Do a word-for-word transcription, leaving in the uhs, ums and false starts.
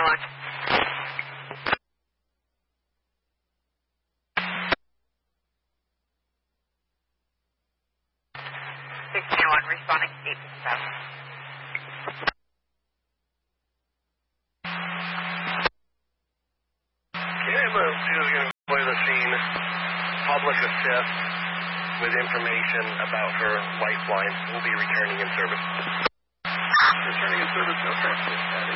one. six nine one, responding eight fifty-seven. Ambulance two is going to play the scene. Public assist with information about her lifeline. Will be returning in service. Returning in service, no transfer.